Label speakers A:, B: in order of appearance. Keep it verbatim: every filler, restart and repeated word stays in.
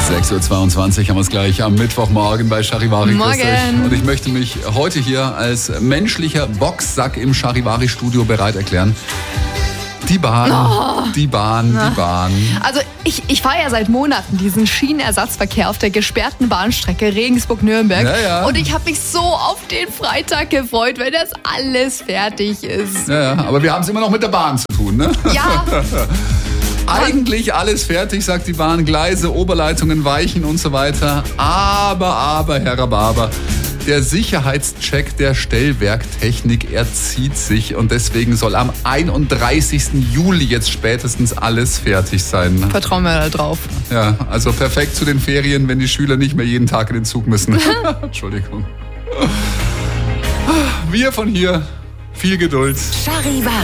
A: sechs Uhr zweiundzwanzig haben wir es gleich am Mittwochmorgen bei Charivari.
B: Morgen.
A: Und ich möchte mich heute hier als menschlicher Boxsack im Charivari-Studio bereit erklären. Die Bahn, oh. die Bahn, die Bahn.
B: Also ich, ich fahre ja seit Monaten diesen Schienenersatzverkehr auf der gesperrten Bahnstrecke Regensburg-Nürnberg.
A: Ja, ja.
B: Und ich habe mich so auf den Freitag gefreut, wenn das alles fertig ist.
A: Ja, ja. Aber wir haben es immer noch mit der Bahn zu tun, ne?
B: Ja.
A: Eigentlich alles fertig, sagt die Bahn. Gleise, Oberleitungen, Weichen und so weiter. Aber, aber, Herr Rhabarber, der Sicherheitscheck der Stellwerktechnik, er zieht sich. Und deswegen soll am einunddreißigsten Juli jetzt spätestens alles fertig sein.
B: Vertrauen wir da drauf.
A: Ja, also perfekt zu den Ferien, wenn die Schüler nicht mehr jeden Tag in den Zug müssen. Entschuldigung. Wir von hier, viel Geduld.
C: Charivari.